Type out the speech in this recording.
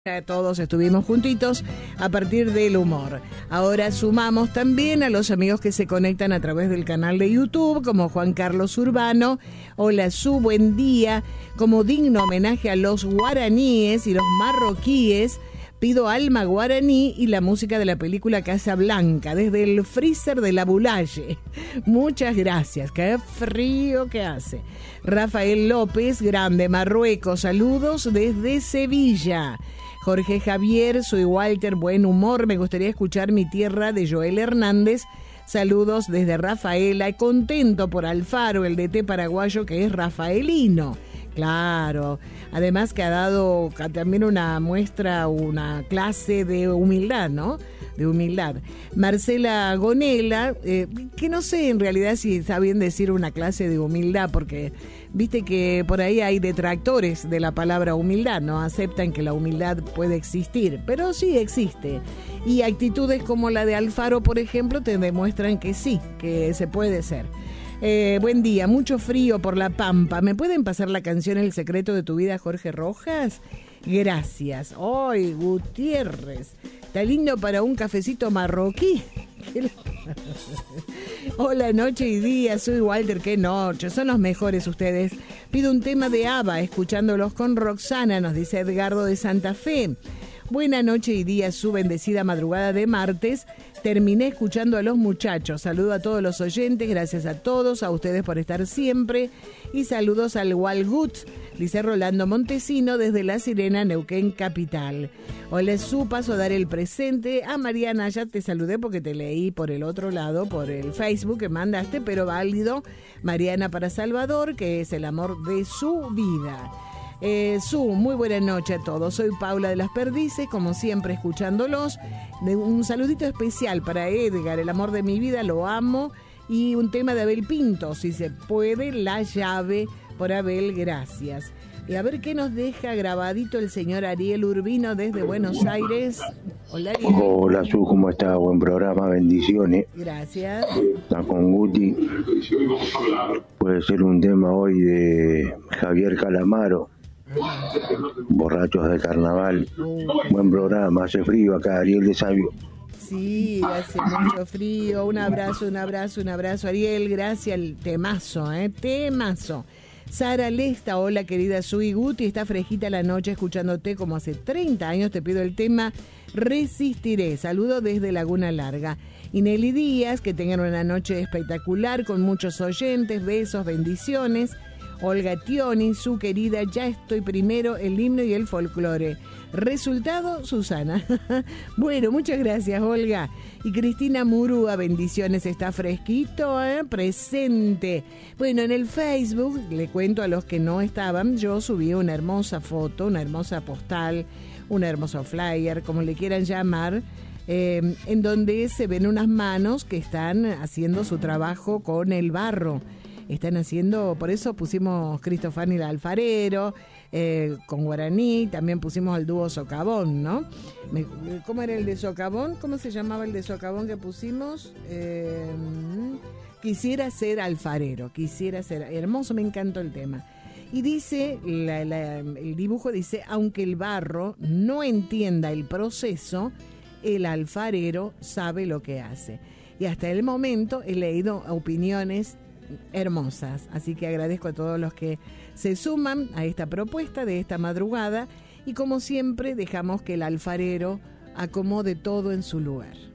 Todos estuvimos juntitos a partir del humor. Ahora sumamos también a los amigos que se conectan a través del canal de YouTube, como Juan Carlos Urbano. Hola Su, buen día. Como digno homenaje a los guaraníes y los marroquíes, pido Alma Guaraní y la música de la película Casablanca, desde el freezer de la Bulaye. Muchas gracias, qué frío que hace. Rafael López, grande Marruecos, saludos desde Sevilla. Jorge Javier, soy Walter, buen humor, me gustaría escuchar Mi Tierra de Joel Hernández. Saludos desde Rafaela, contento por Alfaro, el DT paraguayo que es rafaelino. Claro, además que ha dado también una muestra, una clase de humildad, ¿no? De humildad. Marcela Gonela, que no sé en realidad si está bien decir una clase de humildad, porque viste que por ahí hay detractores de la palabra humildad, no aceptan que la humildad puede existir, pero sí existe. Y actitudes como la de Alfaro, por ejemplo, te demuestran que sí, que se puede ser. Buen día, mucho frío por La Pampa. ¿Me pueden pasar la canción El secreto de tu vida, Jorge Rojas? Gracias. ¡Ay, Gutiérrez! Está lindo para un cafecito marroquí. Hola, noche y día, soy Walter. Qué noche, son los mejores ustedes. Pido un tema de ABBA, escuchándolos con Roxana, nos dice Edgardo de Santa Fe. Buena noche y día, su bendecida madrugada de martes. Terminé escuchando a los muchachos. Saludo a todos los oyentes, gracias a todos, a ustedes por estar siempre. Y saludos al Walgut, dice Rolando Montesino, desde La Sirena, Neuquén, capital. Hola, su paso a dar el presente. A Mariana, ya te saludé porque te leí por el otro lado, por el Facebook que mandaste, pero válido. Mariana para Salvador, que es el amor de su vida. Muy buena noche a todos. Soy Paula de las Perdices, como siempre escuchándolos. Un saludito especial para Edgar, el amor de mi vida, lo amo. Y un tema de Abel Pinto, si se puede, La llave, por Abel, gracias. Y a ver qué nos deja grabadito el señor Ariel Urbino desde Buenos Aires. Hola, Ariel. Hola, Su, ¿cómo está? Buen programa, bendiciones. Gracias. Está con Guti. Puede ser un tema hoy de Javier Calamaro. Borrachos de carnaval. Buen programa, hace frío acá, Ariel de Sabio. Sí, hace mucho frío. Un abrazo, Ariel. Gracias, el temazo, temazo. Sara Lesta, hola querida Sui Guti, está fresquita la noche escuchándote como hace 30 años. Te pido el tema Resistiré. Saludo desde Laguna Larga. Y Nelly Díaz, que tengan una noche espectacular con muchos oyentes. Besos, bendiciones. Olga Tioni, su querida, ya estoy primero, el himno y el folclore. Resultado, Susana. Bueno, muchas gracias, Olga. Y Cristina Murúa, bendiciones, está fresquito, presente. Bueno, en el Facebook, le cuento a los que no estaban, yo subí una hermosa foto, una hermosa postal, un hermoso flyer, como le quieran llamar, en donde se ven unas manos que están haciendo su trabajo con el barro. Están haciendo, por eso pusimos Cristofani el alfarero, con guaraní, también pusimos al dúo Socavón, ¿no? ¿Cómo era el de Socavón? ¿Cómo se llamaba el de Socavón que pusimos? Quisiera ser alfarero, hermoso, me encantó el tema. Y dice, el dibujo dice, aunque el barro no entienda el proceso, el alfarero sabe lo que hace. Y hasta el momento he leído opiniones hermosas, así que agradezco a todos los que se suman a esta propuesta de esta madrugada y como siempre dejamos que el alfarero acomode todo en su lugar.